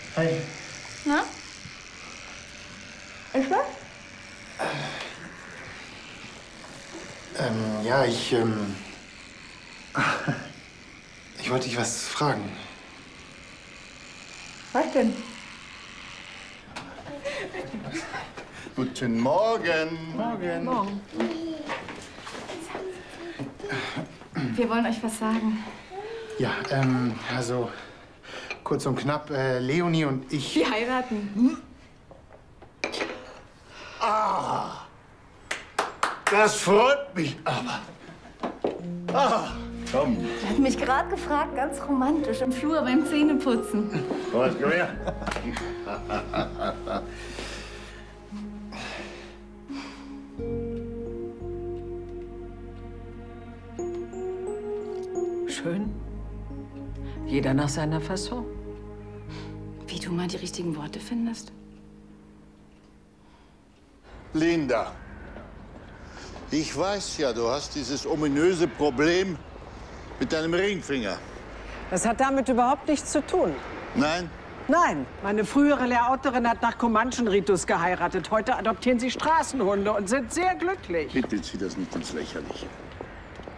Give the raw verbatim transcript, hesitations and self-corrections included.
Hi. Na? Ist was? Ähm, ja, ich, ähm... Ich wollte dich was fragen. Was denn? Guten Morgen. Morgen. Morgen. Wir wollen euch was sagen. Ja, ähm, also... Kurz und knapp, äh, Leonie und ich... Wir heiraten. Ah, das freut mich aber. Ah, komm. Er hat mich gerade gefragt, ganz romantisch, im Flur beim Zähneputzen. Was, komm her. Schön. Jeder nach seiner Fasson. Wie du mal die richtigen Worte findest. Linda, ich weiß ja, du hast dieses ominöse Problem mit deinem Ringfinger. Das hat damit überhaupt nichts zu tun. Nein? Nein, meine frühere Lehrauterin hat nach Comanchen-Ritus geheiratet. Heute adoptieren sie Straßenhunde und sind sehr glücklich. Bitte zieh das nicht ins Lächerliche.